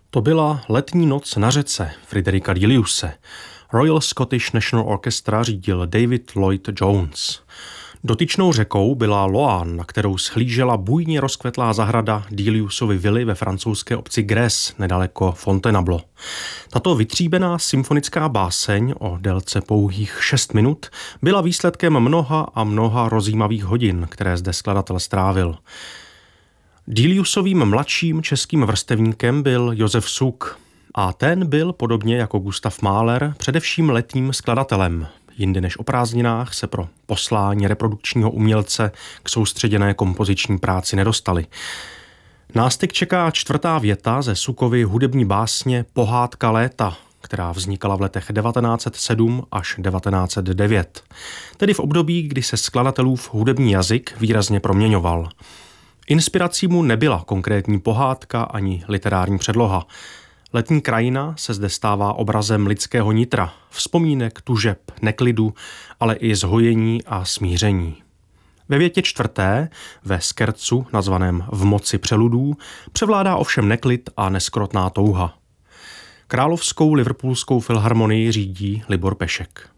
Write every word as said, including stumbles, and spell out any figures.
To byla Letní noc na řece Friderika Deliuse. Royal Scottish National Orchestra řídil David Lloyd Jones. Dotyčnou řekou byla Loire, na kterou shlížela bujně rozkvetlá zahrada Deliusovy vily ve francouzské obci Grès, nedaleko Fontainebleau. Tato vytříbená symfonická báseň o délce pouhých šest minut byla výsledkem mnoha a mnoha rozjímavých hodin, které zde skladatel strávil. Deliusovým mladším českým vrstevníkem byl Josef Suk a ten byl, podobně jako Gustav Mahler, především letním skladatelem. Jindy než o prázdninách se pro poslání reprodukčního umělce k soustředěné kompoziční práci nedostali. Nástyk čeká čtvrtá věta ze Sukovy hudební básně Pohádka léta, která vznikala v letech devatenáct set sedm až devatenáct set devět, tedy v období, kdy se skladatelův hudební jazyk výrazně proměňoval. Inspirací mu nebyla konkrétní pohádka ani literární předloha. Letní krajina se zde stává obrazem lidského nitra, vzpomínek, tužeb, neklidu, ale i zhojení a smíření. Ve větě čtvrté, ve skercu nazvaném V moci přeludů, převládá ovšem neklid a neskrotná touha. Královskou liverpoolskou filharmonii řídí Libor Pešek.